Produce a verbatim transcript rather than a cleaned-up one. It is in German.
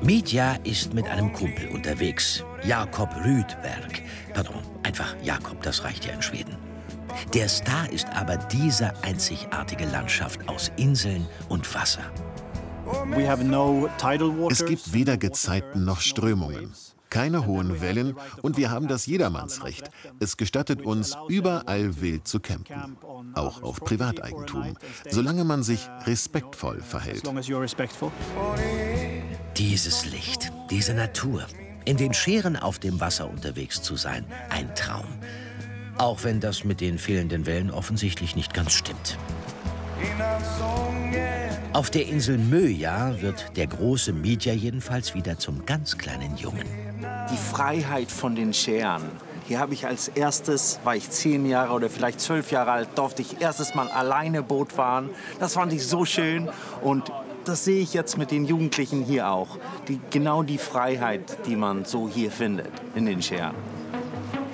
Mitja ist mit einem Kumpel unterwegs, Jakob Rydberg. Pardon, einfach Jakob, das reicht ja in Schweden. Der Star ist aber diese einzigartige Landschaft aus Inseln und Wasser. Es gibt weder Gezeiten noch Strömungen, keine hohen Wellen und wir haben das Jedermannsrecht. Es gestattet uns, überall wild zu campen, auch auf Privateigentum, solange man sich respektvoll verhält. Dieses Licht, diese Natur, in den Schären auf dem Wasser unterwegs zu sein, ein Traum. Auch wenn das mit den fehlenden Wellen offensichtlich nicht ganz stimmt. Auf der Insel Möja wird der große Mitja jedenfalls wieder zum ganz kleinen Jungen. Die Freiheit von den Schären. Hier habe ich als erstes, war ich zehn Jahre oder vielleicht zwölf Jahre alt, durfte ich erstes Mal alleine Boot fahren. Das fand ich so schön und das sehe ich jetzt mit den Jugendlichen hier auch. Die, genau die Freiheit, die man so hier findet in den Schären.